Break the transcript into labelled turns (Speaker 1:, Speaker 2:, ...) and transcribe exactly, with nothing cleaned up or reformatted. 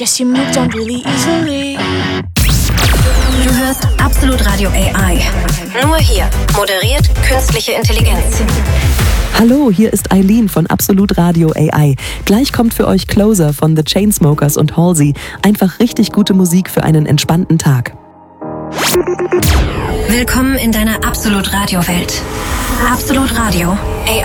Speaker 1: Guess you moved on really easily.
Speaker 2: Du hörst Absolut Radio A I. Nur hier moderiert künstliche Intelligenz.
Speaker 3: Hallo, hier ist Eileen von Absolut Radio A I. Gleich kommt für euch Closer von The Chainsmokers und Halsey. Einfach richtig gute Musik für einen entspannten Tag.
Speaker 2: Willkommen in deiner Absolut Radio Welt. Absolut Radio A I.